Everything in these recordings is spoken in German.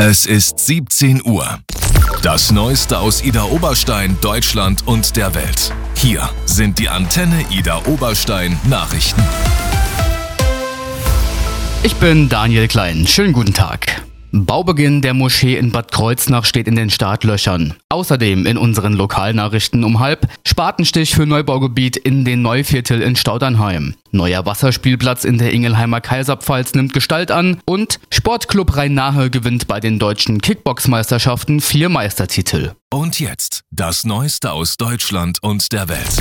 Es ist 17 Uhr. Das Neueste aus Idar Oberstein, Deutschland und der Welt. Hier sind die Antenne Idar Oberstein Nachrichten. Ich bin Daniel Klein. Schönen guten Tag. Baubeginn der Moschee in Bad Kreuznach steht in den Startlöchern. Außerdem in unseren Lokalnachrichten um 12:30 Spatenstich für Neubaugebiet in den Neuviertel in Staudernheim. Neuer Wasserspielplatz in der Ingelheimer Kaiserpfalz nimmt Gestalt an und Sportclub Rhein-Nahe gewinnt bei den deutschen Kickboxmeisterschaften 4 Meistertitel. Und jetzt das Neueste aus Deutschland und der Welt.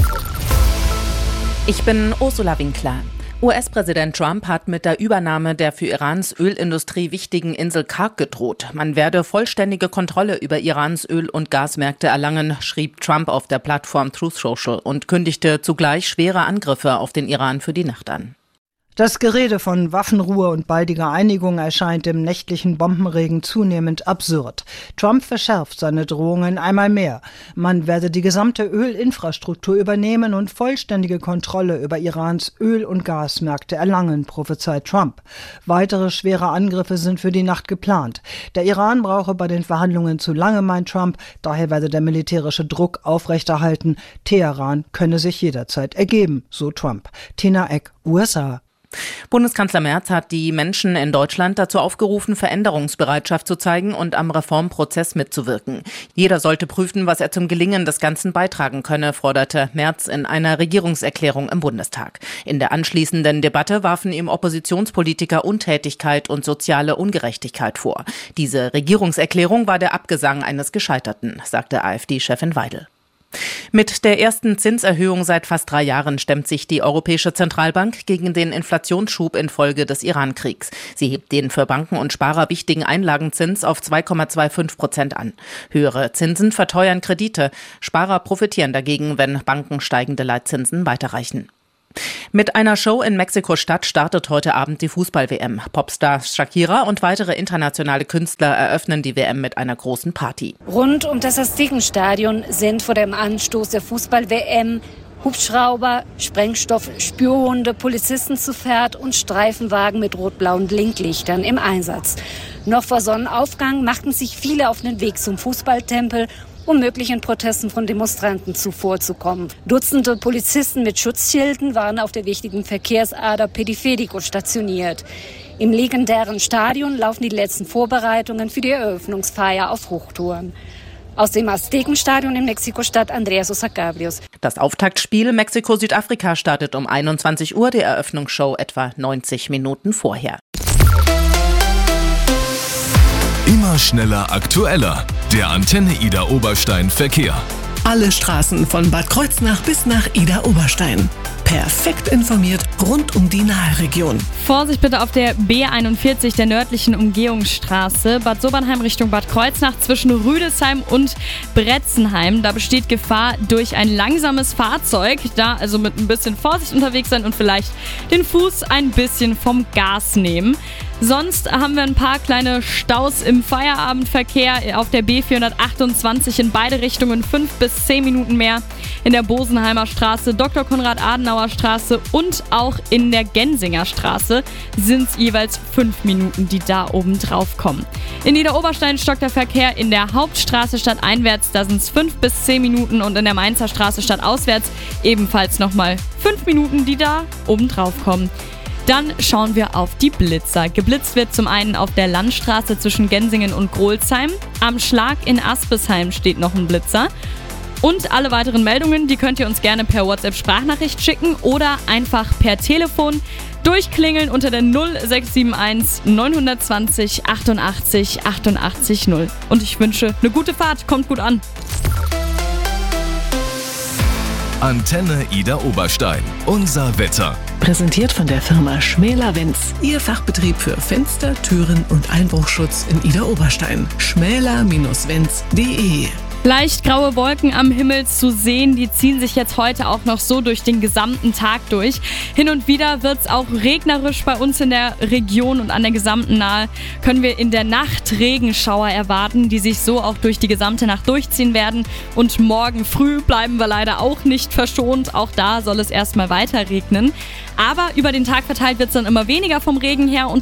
Ich bin Ursula Winkler. US-Präsident Trump hat mit der Übernahme der für Irans Ölindustrie wichtigen Insel Karg gedroht. Man werde vollständige Kontrolle über Irans Öl- und Gasmärkte erlangen, schrieb Trump auf der Plattform Truth Social und kündigte zugleich schwere Angriffe auf den Iran für die Nacht an. Das Gerede von Waffenruhe und baldiger Einigung erscheint im nächtlichen Bombenregen zunehmend absurd. Trump verschärft seine Drohungen einmal mehr. Man werde die gesamte Ölinfrastruktur übernehmen und vollständige Kontrolle über Irans Öl- und Gasmärkte erlangen, prophezeit Trump. Weitere schwere Angriffe sind für die Nacht geplant. Der Iran brauche bei den Verhandlungen zu lange, meint Trump. Daher werde der militärische Druck aufrechterhalten. Teheran könne sich jederzeit ergeben, so Trump. Tina Eck, USA. Bundeskanzler Merz hat die Menschen in Deutschland dazu aufgerufen, Veränderungsbereitschaft zu zeigen und am Reformprozess mitzuwirken. Jeder sollte prüfen, was er zum Gelingen des Ganzen beitragen könne, forderte Merz in einer Regierungserklärung im Bundestag. In der anschließenden Debatte warfen ihm Oppositionspolitiker Untätigkeit und soziale Ungerechtigkeit vor. Diese Regierungserklärung war der Abgesang eines Gescheiterten, sagte AfD-Chefin Weidel. Mit der ersten Zinserhöhung seit fast 3 Jahren stemmt sich die Europäische Zentralbank gegen den Inflationsschub infolge des Iran-Kriegs. Sie hebt den für Banken und Sparer wichtigen Einlagenzins auf 2,25% an. Höhere Zinsen verteuern Kredite. Sparer profitieren dagegen, wenn Banken steigende Leitzinsen weiterreichen. Mit einer Show in Mexiko-Stadt startet heute Abend die Fußball-WM. Popstar Shakira und weitere internationale Künstler eröffnen die WM mit einer großen Party. Rund um das Aztekenstadion sind vor dem Anstoß der Fußball-WM Hubschrauber, Sprengstoff, Spürhunde, Polizisten zu Pferd und Streifenwagen mit rot-blauen Blinklichtern im Einsatz. Noch vor Sonnenaufgang machten sich viele auf den Weg zum Fußballtempel, um möglichen Protesten von Demonstranten zuvorzukommen. Dutzende Polizisten mit Schutzschilden waren auf der wichtigen Verkehrsader Periférico stationiert. Im legendären Stadion laufen die letzten Vorbereitungen für die Eröffnungsfeier auf Hochtouren. Aus dem Aztekenstadion in Mexiko-Stadt Andrea Sosa Cabrios. Das Auftaktspiel Mexiko-Südafrika startet um 21 Uhr, die Eröffnungsshow etwa 90 Minuten vorher. Immer schneller, aktueller. Der Antenne Idar Oberstein Verkehr. Alle Straßen von Bad Kreuznach bis nach Idar Oberstein. Perfekt informiert rund um die Naheregion. Vorsicht bitte auf der B41, der nördlichen Umgehungsstraße. Bad Sobernheim Richtung Bad Kreuznach zwischen Rüdesheim und Bretzenheim. Da besteht Gefahr durch ein langsames Fahrzeug. Da also mit ein bisschen Vorsicht unterwegs sein und vielleicht den Fuß ein bisschen vom Gas nehmen. Sonst haben wir ein paar kleine Staus im Feierabendverkehr auf der B428 in beide Richtungen, 5 bis 10 Minuten mehr. In der Bosenheimer Straße, Dr. Konrad-Adenauer Straße und auch in der Gensinger Straße sind es jeweils 5 Minuten, die da oben drauf kommen. In Idar Oberstein stockt der Verkehr in der Hauptstraße stadteinwärts, da sind es 5 bis 10 Minuten und in der Mainzer Straße stadtauswärts ebenfalls nochmal 5 Minuten, die da oben drauf kommen. Dann schauen wir auf die Blitzer. Geblitzt wird zum einen auf der Landstraße zwischen Gensingen und Grolsheim. Am Schlag in Aspesheim steht noch ein Blitzer. Und alle weiteren Meldungen, die könnt ihr uns gerne per WhatsApp-Sprachnachricht schicken oder einfach per Telefon durchklingeln unter der 0671 920 88 88 0. Und ich wünsche eine gute Fahrt, kommt gut an. Antenne Idar Oberstein. Unser Wetter. Präsentiert von der Firma Schmäler-Wenz. Ihr Fachbetrieb für Fenster, Türen und Einbruchschutz in Idar Oberstein. schmäler-wenz.de. Leicht graue Wolken am Himmel zu sehen, die ziehen sich jetzt heute auch noch so durch den gesamten Tag durch. Hin und wieder wird es auch regnerisch bei uns in der Region und an der gesamten Nahe können wir in der Nacht Regenschauer erwarten, die sich so auch durch die gesamte Nacht durchziehen werden. Und morgen früh bleiben wir leider auch nicht verschont, auch da soll es erstmal weiter regnen. Aber über den Tag verteilt wird es dann immer weniger vom Regen her und am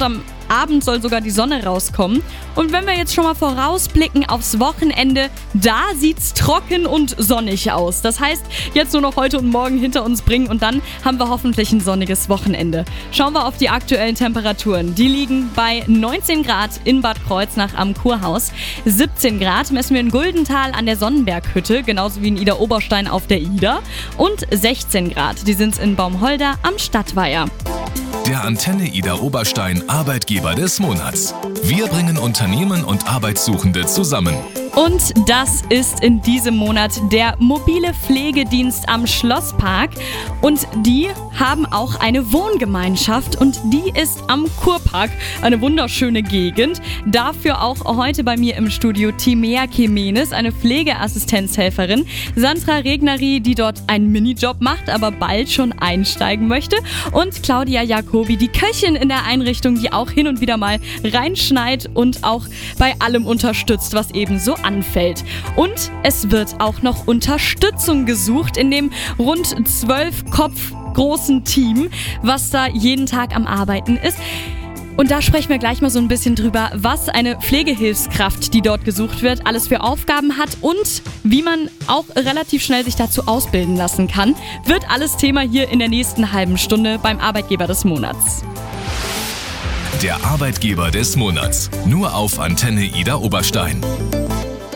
Abend soll sogar die Sonne rauskommen. Und wenn wir jetzt schon mal vorausblicken aufs Wochenende, da sieht's trocken und sonnig aus. Das heißt, jetzt nur noch heute und morgen hinter uns bringen und dann haben wir hoffentlich ein sonniges Wochenende. Schauen wir auf die aktuellen Temperaturen. Die liegen bei 19 Grad in Bad Kreuznach am Kurhaus. 17 Grad messen wir in Guldenthal an der Sonnenberghütte, genauso wie in Idar-Oberstein auf der Ida. Und 16 Grad, die sind's in Baumholder am Stadtweiher. Der Antenne Idar-Oberstein Arbeitgeber des Monats. Wir bringen Unternehmen und Arbeitssuchende zusammen. Und das ist in diesem Monat der mobile Pflegedienst am Schlosspark. Und die haben auch eine Wohngemeinschaft und die ist am Kurpark. Eine wunderschöne Gegend. Dafür auch heute bei mir im Studio Timea Kemenes, eine Pflegeassistenzhelferin. Sandra Regneri, die dort einen Minijob macht, aber bald schon einsteigen möchte. Und Claudia Jacobi, die Köchin in der Einrichtung, die auch hin und wieder mal reinschneit und auch bei allem unterstützt, was eben so anfällt. Und es wird auch noch Unterstützung gesucht in dem rund 12 Kopf großen Team, was da jeden Tag am Arbeiten ist. Und da sprechen wir gleich mal so ein bisschen drüber, was eine Pflegehilfskraft, die dort gesucht wird, alles für Aufgaben hat und wie man auch relativ schnell sich dazu ausbilden lassen kann. Wird alles Thema hier in der nächsten halben Stunde beim Arbeitgeber des Monats. Der Arbeitgeber des Monats. Nur auf Antenne Idar-Oberstein.